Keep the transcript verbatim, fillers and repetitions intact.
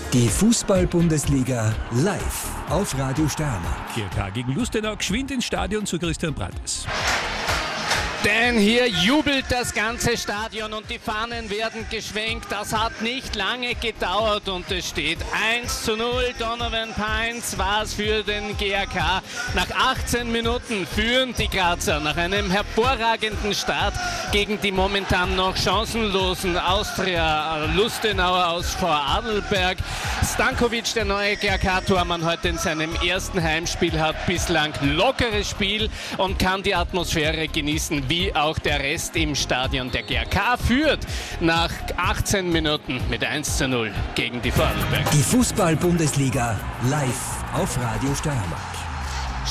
Die Fußball-Bundesliga live auf Radio Steiermark. G A K gegen Lustenau, geschwind ins Stadion zu Christian Brattes. Denn hier jubelt das ganze Stadion und die Fahnen werden geschwenkt. Das hat nicht lange gedauert und es steht eins zu null. Donovan Pines war es für den G A K. Nach achtzehn Minuten führen die Grazer nach einem hervorragenden Start gegen die momentan noch chancenlosen Austria Lustenauer aus Vorarlberg. Stankovic, der neue G A K-Tormann, heute in seinem ersten Heimspiel, hat bislang lockeres Spiel und kann die Atmosphäre genießen, wie auch der Rest im Stadion. Der G A K führt nach achtzehn Minuten mit eins zu null gegen die Vorarlberg. Die Fußball-Bundesliga live auf Radio Steiermark.